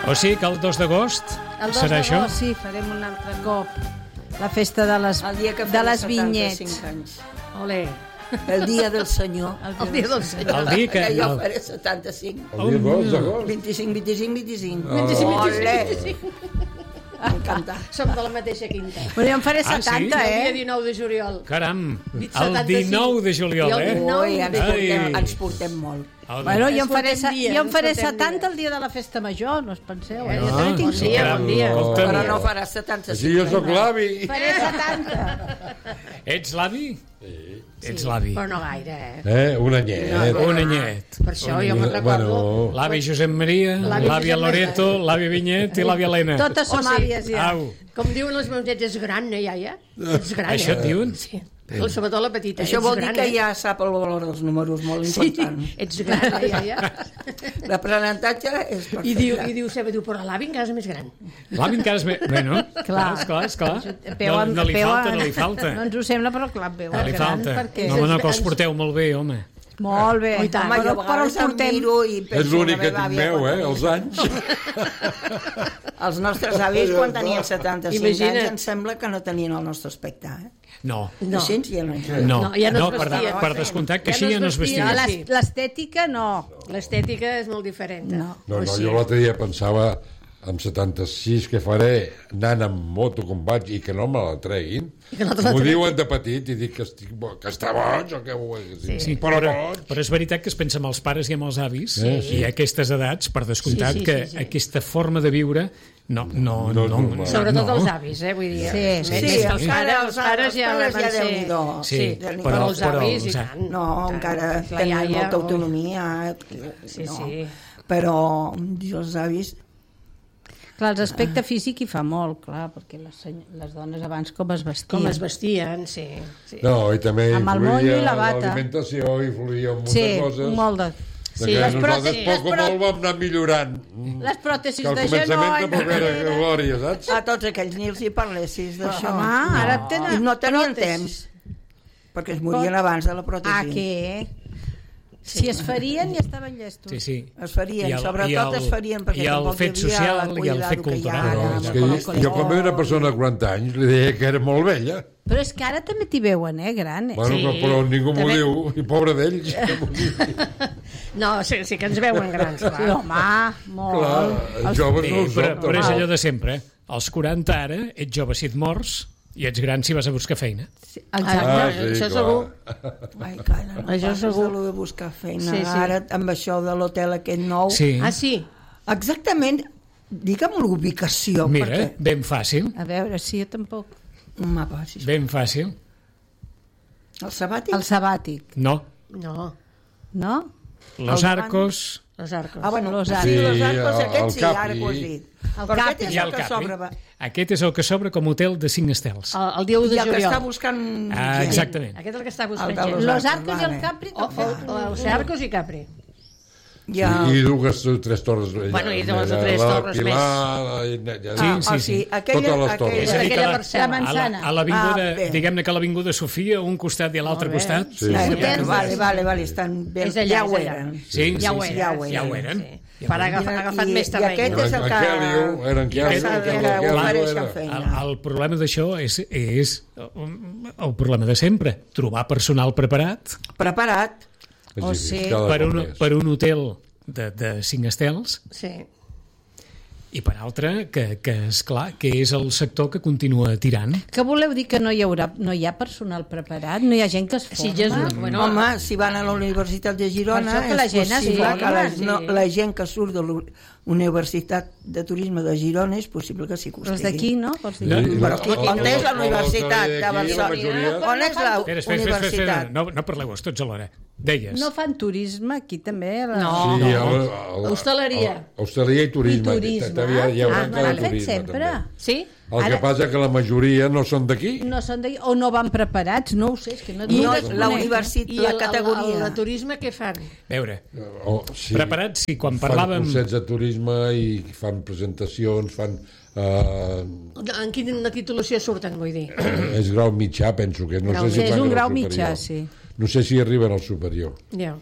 O sigui que el 2 d'agost serà això? El 2 d'agost, sí, farem un altre cop. La festa de les vinyets. 75 anys. Olé. El dia del senyor. El dia del senyor. El dia que... Jo faré 75. El dia 2 d'agost. 25, 25. 25. M'encanta. Som de la mateixa quinta. Bueno, jo en faré 70, El dia 19 de juliol. Caram, el 75. 19 de juliol, Ui, ens portem molt. Bueno, jo en faré Ens fotem 70 el dia de la festa major, no us penseu, Jo Bon també tinc dia, bon dia. Però no faràs 75. Així jo sóc l'avi. Faré 70. Ets l'avi? Ets l'avi. Però no gaire, Un anyet. Un anyet. Per això jo me'n recordo. L'avi Josep Maria, l'àvia Loreto, l'avi Vinyet i l'àvia Helena. Totes som àvies ja. Au. Com diuen les meus nets, és gran, iaia? És gran, Això et diuen? Sí. Sobretot la petita. Això vol dir que ja sap el valor dels números, molt important. Ets gran, iaia? L'aprenentatge és perfecte. I diu, però l'avi encara és més gran. L'avi encara és més... Bueno, esclar. No li falta. No ens ho sembla, però clar, veu. No li falta. Perquè... No, que els porteu molt bé, home. Molt bé. Home, jo a vegades em miro i penso... És l'únic que tinc meu, els anys. Els nostres avis, quan tenien 75 anys, em sembla que no tenien el nostre aspecte, No. Així ja no. Ja no es vestia. Per descomptat que així ja no es vestia. L'estètica no. L'estètica és molt diferent. No, jo l'altre dia pensava amb 76 que faré anant amb moto com vaig i que no me la treguin. M'ho diuen de petit i dic que està boig o què ho és. Sí, però és veritat que es pensa en els pares i en els avis i a aquestes edats, per descomptat, que aquesta forma de viure no. Sobretot els avis, vull dir. Sí, els pares ja van ser... Sí, però els avis i tant. No, encara tenen molta autonomia. Sí. Però els avis... Clar, l'aspecte físic hi fa molt, clar, perquè les dones abans com es vestien. Com es vestien, sí. No, i també amb el monyo i la bata. L'alimentació, influïa en moltes coses. Sí, molt de... Nosaltres poc o molt vam anar millorant. Les pròtesis de genoll... Que al començament tampoc era glòria, saps? A tots aquells ni els hi parlessis d'això. Home, ara tenen... No tenien temps, perquè es morien abans de la pròtesi. Què? Si es farien ja estaven llestos. Sí. Es farien, sobretot es farien perquè i el fet social i el fet cultural. Jo quan veia una persona de 40 anys li deia que era molt vella. Però és que ara també t'hi veuen, gran. Bueno, però ningú m'ho diu, i pobre d'ells. No, sí que ens veuen grans, clar. Sí, home, molt. Clar, joves no ho són. Però és allò de sempre. Als 40 ara, ets jove si et mors, i ets gran si vas a buscar feina. Exacte, això segur. Ai, cara, no això segur. De buscar feina. Ara, amb això de l'hotel aquest nou... Sí. Sí? Exactament, digue'm l'ubicació. Mira, ben fàcil. A veure, si jo tampoc... Un mapa, sisplau. Ben fàcil. El sabàtic? El sabàtic. No. No? Los Arcos... Los Arcos. Bueno, los Arcos. Sí, los Arcos, aquest sí, ara que ho has dit. El Capri. I el Capri. Aquest és el que s'obre com a hotel de 5 estels. El dia 1 de juliol. I el que està buscant... Exactament. Aquest és el que està buscant gent. Los Arcos i el Capri. Los Arcos i Capri. I dues o tres torres. Bueno, i dues o tres torres més. Sí. Totes les torres. És a dir, la manzana. a l'avinguda, diguem-ne que a l'avinguda Sofia, un costat i l'altre costat. Vale, estan ben... Ja ho eren. Sí, ja ho eren. Per agafat més terreny. I aquest és el que... El problema d'això és el problema de sempre, trobar personal preparat per un hotel de 5 estels i per altra que és clar que és el sector que continua tirant. Que voleu dir que no hi ha personal preparat? No hi ha gent que es forma? Home, si van a la Universitat de Girona és possible que la gent que surt de la Universitat de Turisme de Girona és possible que s'hi costigui. Els d'aquí, no? On és la Universitat de Barcelona? On és la Universitat? No parleu tots alhora. Deies. No fan turisme aquí també? No. Hostaleria. Hostaleria i turisme. Ho han fet sempre. Sí? El que passa que la majoria no són d'aquí. No són d'aquí, o no van preparats, no ho sé. I la universitat, la categoria. I el turisme què fan? Veure, preparats, sí, quan parlàvem... Fan cursets de turisme i fan presentacions, fan... En quina titulació surten, vull dir? És grau mitjà, penso que. No sé si és un grau mitjà, sí. No sé si arriben al superior. Ja.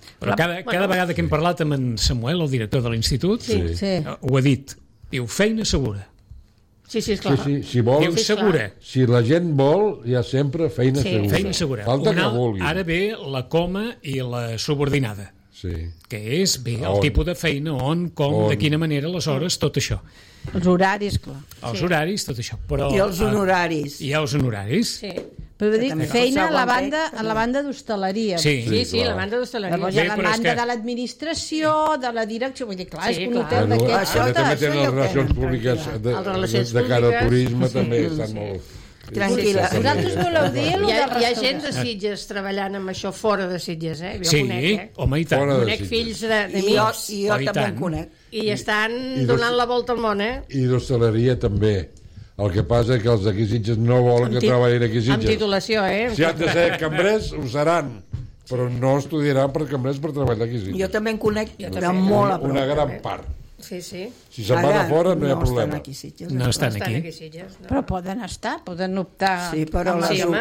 Però cada vegada que hem parlat amb en Samuel, el director de l'institut, ho ha dit. Diu, feina segura. Sí, esclar. Si vol, diu segura. Si la gent vol, hi ha sempre feina segura. Feina segura. Falta que vulgui. Ara ve la coma i la subordinada. Sí. Que és bé el tipus de feina, on, com, de quina manera, les hores, tot això. Els horaris, clar. Els horaris, tot això. Però, I els honoraris. I els honoraris. Sí. Però dic, feina a la banda d'hostaleria. Sí, la banda d'hostaleria. Llavors hi ha la banda de l'administració, de la direcció, vull dir, clar, és que un hotel d'aquest... Ara també tenen les relacions públiques de cara al turisme, també estan molt... Tranquil·la. Vosaltres voleu dir el de Hi ha gent de Sitges treballant amb això fora de Sitges, Jo conec, home, i tant. Conec fills d'amics. I jo també en conec. I estan donant la volta al món, I d'hostaleria també. El que passa és que els d'aquí Sitges no volen que treballin aquí Sitges. Amb titulació, Si han de ser cambrers, ho seran, però no estudiaran per cambrers per treballar aquí Sitges. Jo també en conec de molt a prop. Una gran part. Sí. Si se'n van a fora no hi ha problema. No estan aquí. Però poden estar, poden optar... Sí, però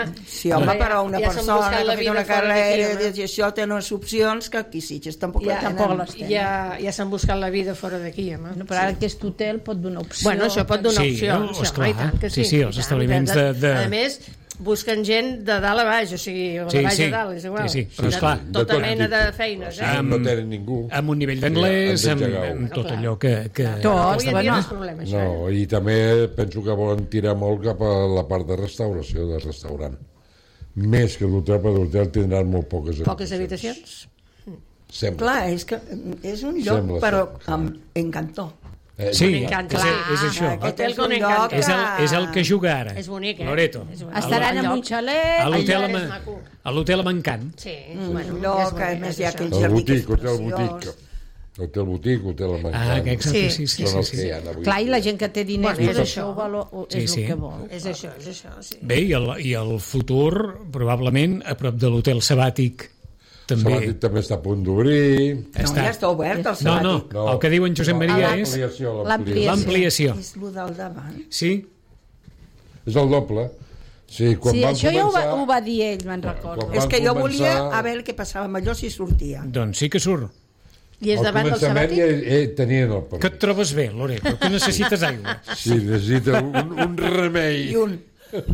però una persona que ha fet una carrera i això té unes opcions que aquí Sitges tampoc les tenen. Ja s'han buscat la vida fora d'aquí, home. Però ara aquest hotel pot donar opció. Bueno, això pot donar opció. Sí, els establiments de... A més, busquen gent de dalt a baix, o sigui, de baix a dalt, és igual. Sí, però esclar... Tota mena de feines, No tenen ningú. Amb un nivell d'anglès, amb tot allò que... Avui en dia no és problema, això. No, i també penso que volen tirar molt cap a la part de restauració, del restaurant. Més que l'hotel, perquè l'hotel tindran molt poques habitacions. Poques habitacions? Sembla. Clar, és que és un lloc, però en cantó. Sí, és això. Aquest és un lloc és el que juga ara. És bonic, Loreto. Estaran en un xalet... A l'hotel amb encant. Sí, un lloc que a més hi ha aquell El jardí botic, hotel botic. Hotel botic, hotel amb encant. Exacte, sí. Clar, i la gent que té diners, és això és el que vol. És això, sí. Bé, i el futur, probablement, a prop de l'hotel sabàtic, també està a punt d'obrir. No, ja està obert el sabàtic. No, el que diu en Josep Maria és l'ampliació. És el del davant. Sí. És el doble. Sí, això ja ho va dir ell, me'n recordo. És que jo volia a veure què passava amb allò si sortia. Doncs sí que surt. I és davant del sabàtic? Tenien el permís. Que et trobes bé, Loreto, que necessites aigua. Sí, necessita un remei. I un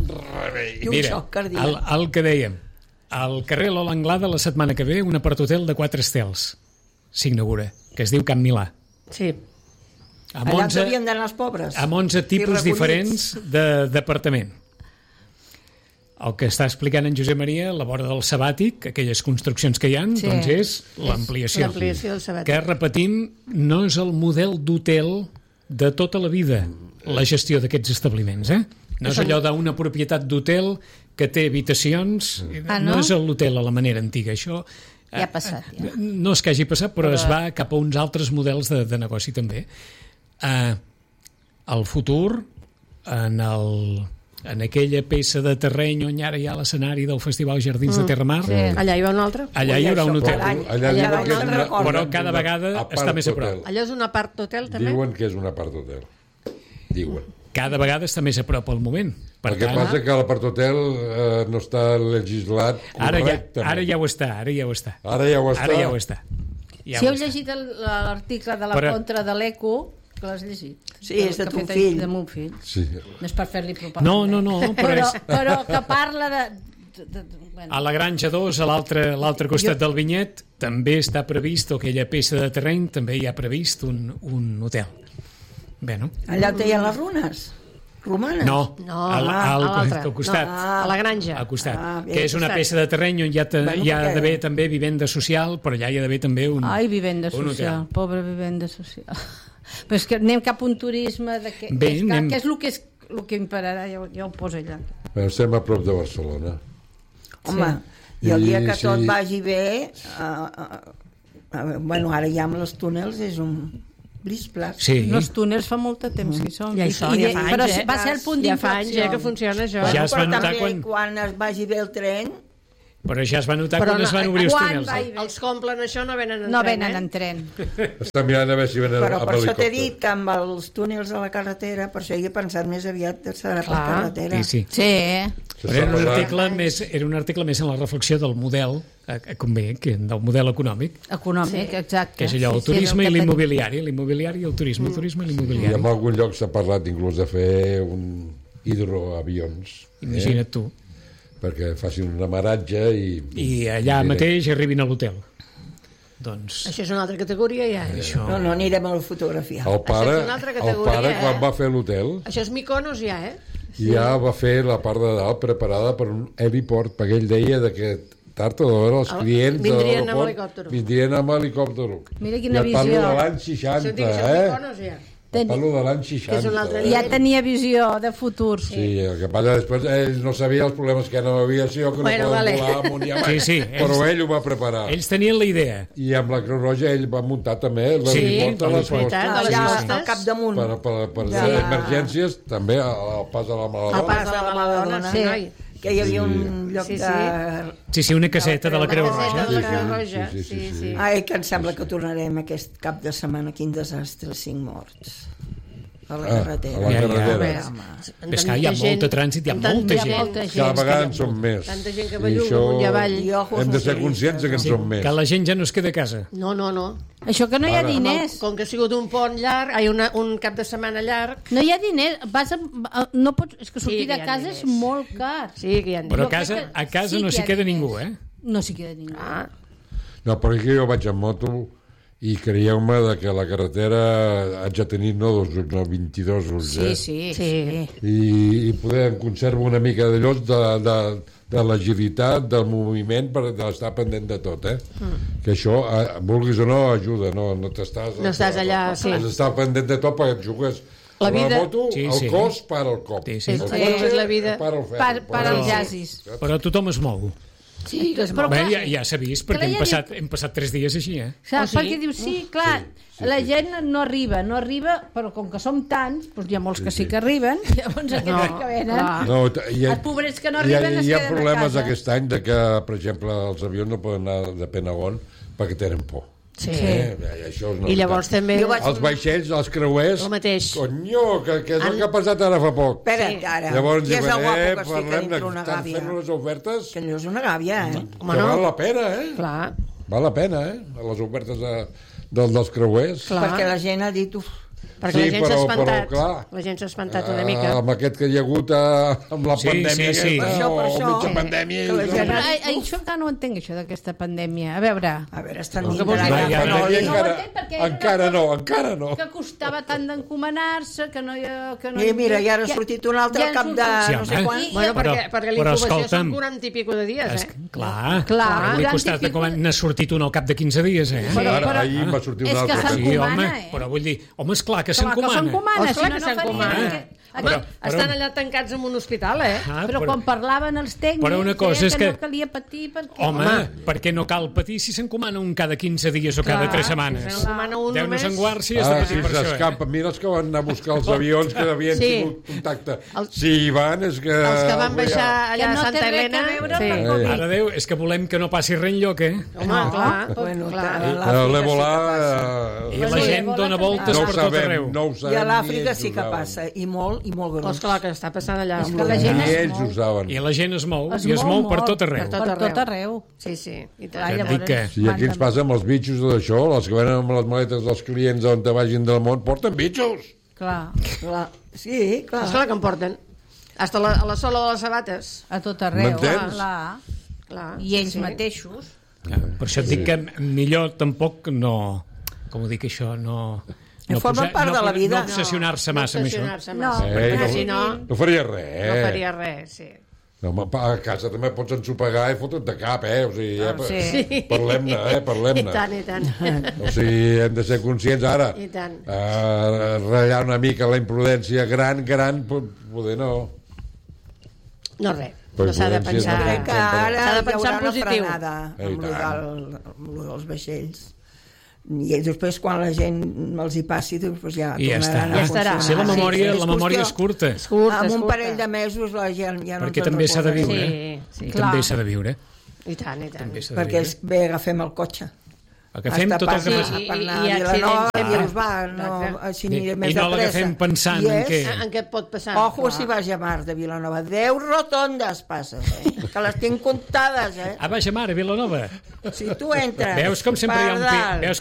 xoc cardíac. El que dèiem, al carrer Lola Anglada la setmana que ve un aparthotel de 4 estels s'inaugura, que es diu Camp Milà. Sí. Allà devien d'anar els pobres. Amb 11 tipus diferents d'apartament. El que està explicant en Josep Maria, la vora del sabàtic, aquelles construccions que hi ha, doncs és l'ampliació. L'ampliació del sabàtic. Que, repetim, no és el model d'hotel de tota la vida, la gestió d'aquests establiments, No és allò d'una propietat d'hotel que té habitacions, no és l'hotel a la manera antiga, això... Ja ha passat, ja. No és que hagi passat, però es va cap a uns altres models de negoci també. El futur, en aquella peça de terreny on ara hi ha l'escenari del Festival Jardins de Terramar, allà hi va un altre? Allà hi haurà un hotel. Però cada vegada està més a prop. Allò és un apart hotel, també? Diuen que és un apart hotel. Diuen. Cada vegada està més a prop al moment. El que passa que l'apart hotel no està legislat correctament. Ara ja ho està. Ara ja ho està. Si heu llegit l'article de la contra de l'ECO, que l'has llegit. Sí, és de ton fill. De mon fill. Sí. No és per fer-li propaganda. No, però que parla de... A la Granja 2, a l'altre costat del vinyet, també està previst, o aquella peça de terreny, també hi ha previst un hotel. Bé, no? Allà teien les runes romanes? No, al costat. A la Granja. Al costat, que és una peça de terreny on hi ha d'haver també vivenda social, però allà hi ha d'haver també un Ai, vivenda social, pobra vivenda social. Però és que anem cap a un turisme que és el que imperarà, ja ho poso allà. Estem a prop de Barcelona. Home, i el dia que tot vagi bé, bueno, ara ja amb els túnels és un blis-plas. Sí. Els túnels fa molt de temps que hi són. Però va ser el punt d'inflexió. Ja fa anys que funciona això. Ja es va notar quan es vagi bé el tren, Però ja es va notar quan es van obrir els túnels. Els que omplen això no venen en tren. No venen en tren. Estan mirant a veure si venen però amb per això t'he helicòpter. dit que amb els túnels de la carretera, per això hi he pensat més aviat de serà per carretera. Sí. Però era un article més en la reflexió del model del model econòmic. Econòmic, exacte. Que és allò, el turisme i l'immobiliari i el turisme, el turisme i I l'immobiliari. en algun lloc s'ha parlat inclús de fer un hidroavions. Imagina't tu. Perquè facin un amaratge i allà mateix arribin a l'hotel. Doncs... Això és una altra categoria, ja. No anirem a la fotografia. El pare quan va fer l'hotel... Això és Mykonos, ja, Ja va fer la part de dalt preparada per un heliport, perquè ell deia que tard o d'hora els clients vindrien amb helicòpter. Vindrien amb helicòpter. Mira quina visió. Ja parlo de l'any 60, Parlo de l'any 60. Ja tenia visió de futur. Sí, el que passa després ell no sabia els problemes que no havia aviació, que no poden volar amunt i avall. Però ell ho va preparar. Ells tenien la idea. I amb la Creu Roja ell va muntar també l'heliport a les costes. Al capdamunt. Per emergències, també al pas de la Maladona. Al pas de la Maladona, sí. Que hi havia un lloc de... Sí, una caseta de la Creu Roja. Sí. Ai, que em sembla que tornarem aquest cap de setmana. Quin desastre, 5 morts. A la carretera. A la carretera. És que hi ha molt de trànsit, hi ha molta gent. Cada vegada en són més. Tanta gent que belluga amunt i avall. Hem de ser conscients que en són més. Que la gent ja no es queda a casa. No. Això que no hi ha diners. Com que ha sigut un pont llarg, un cap de setmana llarg... No hi ha diners. No pots... És que sortir de casa és molt car. Sí, que hi ha diners. Però a casa no s'hi queda ningú, No s'hi queda ningú. No, però aquí jo vaig en moto i creieu-me que la carretera haig de tenir no 22 ulls, Sí. I poder conservar una mica de llocs de l'agilitat, del moviment, per estar pendent de tot, que això, vulguis o no, ajuda, no estàs allà, sí. Has d'estar pendent de tot perquè et jugues la moto, el cos para el cop. El cotxe la vida para el ferro. Para el jazzis. Però tothom es mou. Sí, però ja s'ha vist, perquè hem passat 3 dies així, Perquè dius, clar, la gent no arriba, però com que som tants, doncs hi ha molts que sí que arriben, llavors aquests que venen, els pobrets que no arriben es queden a casa. Hi ha problemes aquest any que, per exemple, els avions no poden anar de Penagón perquè tenen por. Sí. Això és I llavors també... Els vaixells, els creuers... El mateix. Conyo, que és el que ha passat ara fa poc. Espera't, ara. Llavors ja és el guapo que es fica parlem dintre una estan gàbia. fent unes ofertes... Que allò és una gàbia, Que val la pena, Clar. Val la pena, les ofertes dels creuers. Clar. Perquè la gent ha dit... Perquè la gent s'ha espantat. La gent s'ha espantat una mica. Amb aquest que hi ha hagut amb la pandèmia aquesta, o mitja pandèmia... Això encara no entenc, això d'aquesta pandèmia. A veure, estan dient Encara no. que costava tant d'encomanar-se, que no hi ha... Mira, ja ha sortit un altre cap de no sé quan. Bueno, perquè la incubació són 40 i pico de dies, Clar, n'ha sortit un al cap de 15 dies, Ahir va sortir un altre. Sí, home, però vull dir, és clar que s'encomana. Clar que s'encomana. Estan allà tancats en un hospital, Però quan parlaven els tècnics que no calia patir perquè... Home, perquè no cal patir si s'encomana un cada 15 dies o cada 3 setmanes. Déu-nos en guard si has de patir per això. Mira els que van anar a buscar els avions que havien tingut contacte. Si hi van, és que... Els que van baixar allà a Santa Helena... Ara, Déu, és que volem que no passi res enlloc, Home, clar. L'Ebola... I la gent dona voltes per tot arreu. I a l'Àfrica sí que passa, i molt gros. És clar que està passant allà. I la gent es mou, i es mou per tot arreu. Per tot arreu. Sí. I aquí ens passa amb els bitxos de això, els que venen amb les maletes dels clients on te vagin del món, porten bitxos. Clar. Sí, clar. És clar que en porten. Hasta a la sola de les sabates. A tot arreu. Clar. I ells mateixos. Per això et dic que millor tampoc no... Com ho dic, això no... Forma part de la vida. No obsessionar-se massa amb això. No faria res. No faria res, sí. A casa també pots ensopegar i fotre't de cap, o sigui, parlem-ne. I tant. O sigui, hem de ser conscients ara. I tant. Ratllar una mica la imprudència gran, poder no. No res. No s'ha de pensar... Crec que ara s'ha de pensar en positiu. Amb els vaixells. I després quan la gent els hi passi doncs ja tornaran a funcionar. Sí, la memòria és curta. Amb un parell de mesos la gent ja no perquè també s'ha de viure. Sí, també s'ha de viure. I tant. Perquè bé, agafem el cotxe. Agafem tot el que passa. Per anar a Vilanova i dius, així aniré més de pressa. I no l'agafem pensant en què pot passar. Ojo si vas a Mar de Vilanova. 10 rotondes passes, que les tinc comptades, Vaig a Mar, a Vilanova. Si tu entres veus com sempre